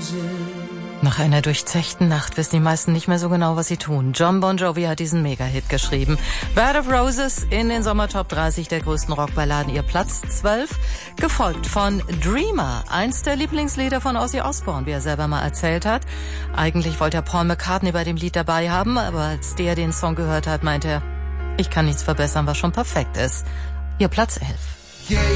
Nach einer durchzechten Nacht wissen die meisten nicht mehr so genau, was sie tun. John Bon Jovi hat diesen Mega-Hit geschrieben. Bed of Roses in den Sommertop 30 der größten Rockballaden, ihr Platz 12. Gefolgt von Dreamer, eins der Lieblingslieder von Ozzy Osbourne, wie er selber mal erzählt hat. Eigentlich wollte er Paul McCartney bei dem Lied dabei haben, aber als der den Song gehört hat, meinte er, ich kann nichts verbessern, was schon perfekt ist. Ihr Platz 11.